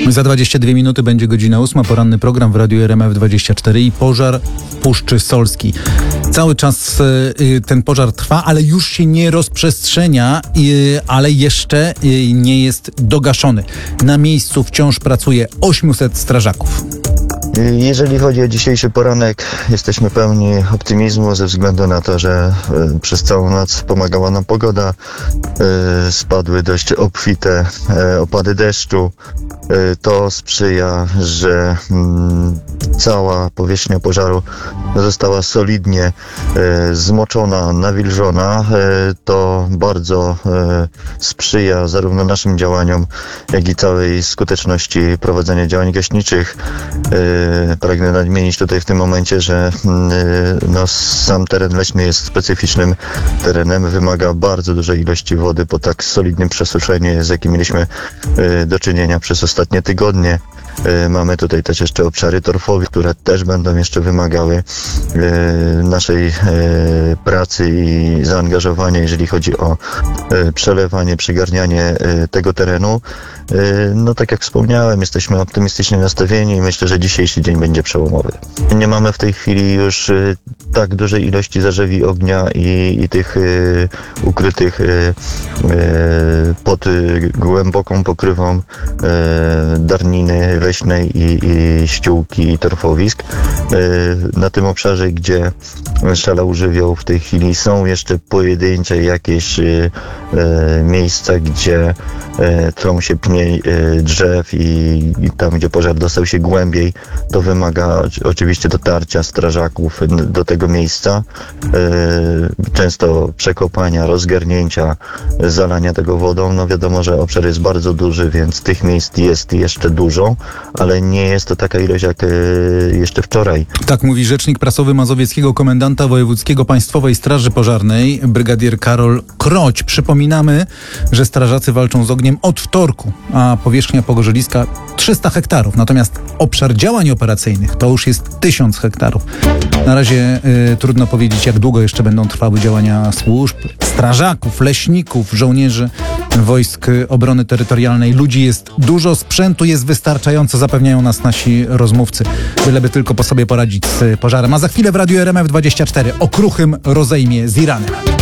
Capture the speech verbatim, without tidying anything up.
Za dwadzieścia dwie minuty będzie godzina ósma, poranny program w Radiu R M F dwadzieścia cztery i pożar w Puszczy Solskiej. Cały czas y, ten pożar trwa, ale już się nie rozprzestrzenia, y, ale jeszcze y, nie jest dogaszony. Na miejscu wciąż pracuje osiemset strażaków. Jeżeli chodzi o dzisiejszy poranek, jesteśmy pełni optymizmu ze względu na to, że y, przez całą noc pomagała nam pogoda. Y, spadły dość obfite y, opady deszczu. Y, to sprzyja, że y, cała powierzchnia pożaru została solidnie y, zmoczona, nawilżona. Y, to bardzo y, sprzyja zarówno naszym działaniom, jak i całej skuteczności prowadzenia działań gaśniczych. Y, Pragnę nadmienić tutaj w tym momencie, że no, sam teren leśny jest specyficznym terenem, wymaga bardzo dużej ilości wody po tak solidnym przesuszeniu, z jakim mieliśmy do czynienia przez ostatnie tygodnie. Mamy tutaj też jeszcze obszary torfowe, które też będą jeszcze wymagały naszej pracy i zaangażowania, jeżeli chodzi o przelewanie, przygarnianie tego terenu. No tak jak wspomniałem, jesteśmy optymistycznie nastawieni i myślę, że dzisiejszy dzień będzie przełomowy. Nie mamy w tej chwili już tak dużej ilości zarzewi ognia i, i tych y, ukrytych y, y, pod y, głęboką pokrywą y, darniny leśnej i, i ściółki i torfowisk. Y, na tym obszarze, gdzie szalał żywioł, w tej chwili są jeszcze pojedyncze jakieś y, y, miejsca, gdzie y, trą się pnie y, drzew i, i tam, gdzie pożar dostał się głębiej, to wymaga oczywiście dotarcia strażaków do tego miejsca, często przekopania, rozgarnięcia, zalania tego wodą. No wiadomo, że obszar jest bardzo duży, więc tych miejsc jest jeszcze dużo, ale nie jest to taka ilość jak jeszcze wczoraj. Tak mówi rzecznik prasowy mazowieckiego komendanta wojewódzkiego Państwowej Straży Pożarnej, brygadier Karol Kroć. Przypominamy, że strażacy walczą z ogniem od wtorku, a powierzchnia pogorzeliska trzysta hektarów, natomiast obszar działań operacyjnych to już jest tysiąc hektarów. Na razie y, trudno powiedzieć, jak długo jeszcze będą trwały działania służb, strażaków, leśników, żołnierzy Wojsk Obrony Terytorialnej. Ludzi jest dużo, sprzętu jest wystarczająco, zapewniają nas nasi rozmówcy, byleby tylko po sobie poradzić z pożarem. A za chwilę w Radiu R M F dwadzieścia cztery o kruchym rozejmie z Iranem.